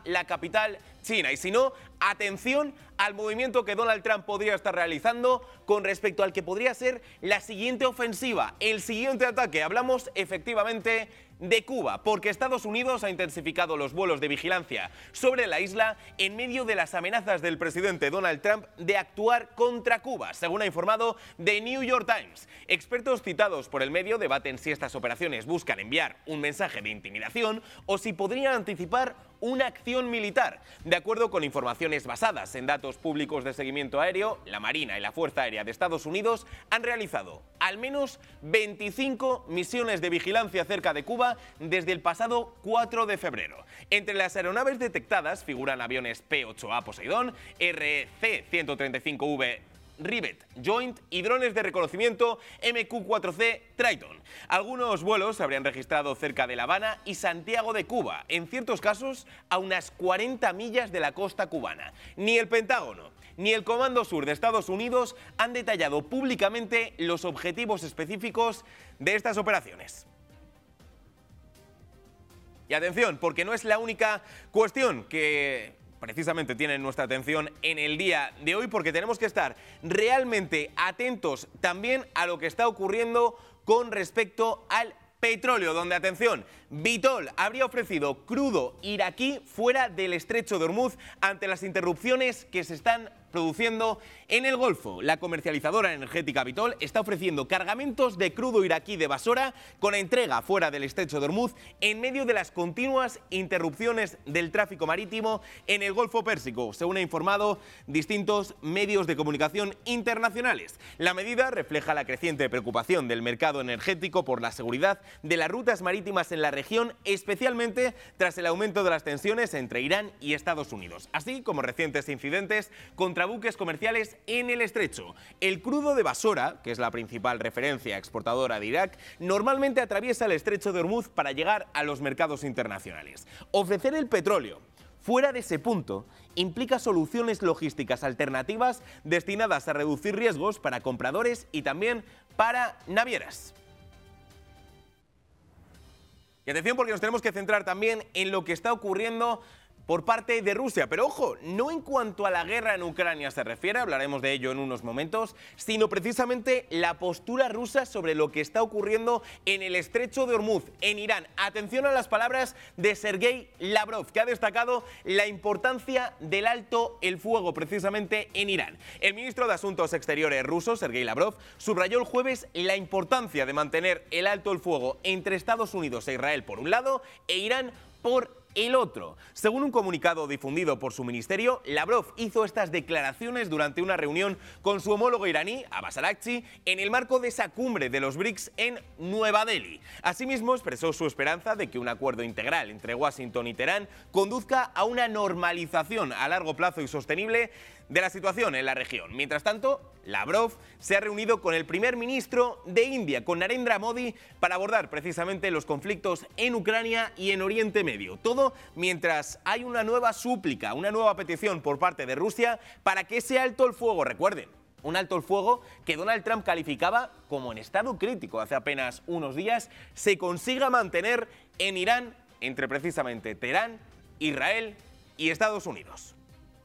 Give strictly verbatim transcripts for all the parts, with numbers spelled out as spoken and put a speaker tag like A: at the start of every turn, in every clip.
A: la capital china. Y si no, atención al movimiento que Donald Trump podría estar realizando con respecto al que podría ser la siguiente ofensiva, el siguiente ataque. Hablamos efectivamente de Cuba, porque Estados Unidos ha intensificado los vuelos de vigilancia sobre la isla en medio de las amenazas del presidente Donald Trump de actuar contra Cuba, según ha informado The New York Times. Expertos citados por el medio debaten si estas operaciones buscan enviar un mensaje de intimidación o si podrían anticipar una acción militar. De acuerdo con informaciones basadas en datos públicos de seguimiento aéreo, la Marina y la Fuerza Aérea de Estados Unidos han realizado al menos veinticinco misiones de vigilancia cerca de Cuba desde el pasado cuatro de febrero. Entre las aeronaves detectadas figuran aviones P ocho A Poseidón, R C ciento treinta y cinco V Rivet Joint y drones de reconocimiento M Q cuatro C Triton. Algunos vuelos se habrían registrado cerca de La Habana y Santiago de Cuba, en ciertos casos a unas cuarenta millas de la costa cubana. Ni el Pentágono ni el Comando Sur de Estados Unidos han detallado públicamente los objetivos específicos de estas operaciones. Y atención, porque no es la única cuestión que precisamente tienen nuestra atención en el día de hoy, porque tenemos que estar realmente atentos también a lo que está ocurriendo con respecto al petróleo, donde, atención, Vitol habría ofrecido crudo iraquí fuera del estrecho de Hormuz ante las interrupciones que se están produciendo en el Golfo. La comercializadora energética Vitol está ofreciendo cargamentos de crudo iraquí de Basora con entrega fuera del estrecho de Hormuz en medio de las continuas interrupciones del tráfico marítimo en el Golfo Pérsico, según ha informado distintos medios de comunicación internacionales. La medida refleja la creciente preocupación del mercado energético por la seguridad de las rutas marítimas en la región, especialmente tras el aumento de las tensiones entre Irán y Estados Unidos, así como recientes incidentes contra buques comerciales en el estrecho. El crudo de Basora, que es la principal referencia exportadora de Irak, normalmente atraviesa el estrecho de Hormuz para llegar a los mercados internacionales. Ofrecer el petróleo fuera de ese punto implica soluciones logísticas alternativas destinadas a reducir riesgos para compradores y también para navieras. Y atención, porque nos tenemos que centrar también en lo que está ocurriendo por parte de Rusia. Pero ojo, no en cuanto a la guerra en Ucrania se refiere, hablaremos de ello en unos momentos, sino precisamente la postura rusa sobre lo que está ocurriendo en el estrecho de Hormuz, en Irán. Atención a las palabras de Sergei Lavrov, que ha destacado la importancia del alto el fuego precisamente en Irán. El ministro de Asuntos Exteriores ruso, Sergei Lavrov, subrayó el jueves la importancia de mantener el alto el fuego entre Estados Unidos e Israel por un lado e Irán por el otro. Según un comunicado difundido por su ministerio, Lavrov hizo estas declaraciones durante una reunión con su homólogo iraní, Abbas Araghchi, en el marco de esa cumbre de los BRICS en Nueva Delhi. Asimismo, expresó su esperanza de que un acuerdo integral entre Washington y Teherán conduzca a una normalización a largo plazo y sostenible de la situación en la región. Mientras tanto, Lavrov se ha reunido con el primer ministro de India, con Narendra Modi, para abordar precisamente los conflictos en Ucrania y en Oriente Medio. Todo mientras hay una nueva súplica, una nueva petición por parte de Rusia para que ese alto el fuego, recuerden, un alto el fuego que Donald Trump calificaba como en estado crítico hace apenas unos días, se consiga mantener en Irán entre precisamente Teherán, Israel y Estados Unidos.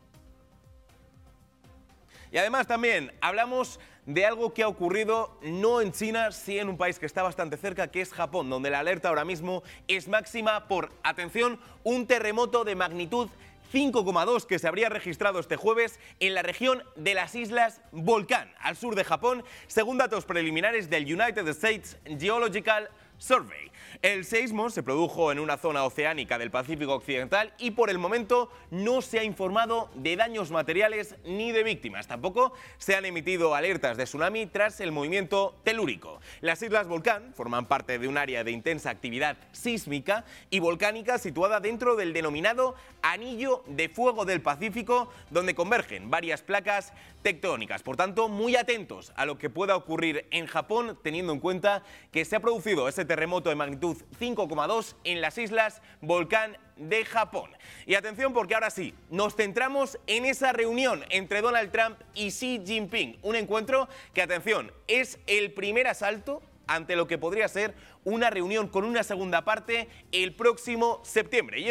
A: Y además también hablamos de algo que ha ocurrido no en China, sí en un país que está bastante cerca, que es Japón, donde la alerta ahora mismo es máxima por, atención, un terremoto de magnitud cinco coma dos que se habría registrado este jueves en la región de las Islas Volcán, al sur de Japón, según datos preliminares del United States Geological Survey. El seísmo se produjo en una zona oceánica del Pacífico Occidental y por el momento no se ha informado de daños materiales ni de víctimas. Tampoco se han emitido alertas de tsunami tras el movimiento telúrico. Las Islas Volcán forman parte de un área de intensa actividad sísmica y volcánica situada dentro del denominado Anillo de Fuego del Pacífico, donde convergen varias placas tectónicas. Por tanto, muy atentos a lo que pueda ocurrir en Japón, teniendo en cuenta que se ha producido ese terremoto de magnitud cinco coma dos en las Islas Volcán de Japón. Y atención, porque ahora sí, nos centramos en esa reunión entre Donald Trump y Xi Jinping. Un encuentro que, atención, es el primer asalto ante lo que podría ser una reunión con una segunda parte el próximo septiembre.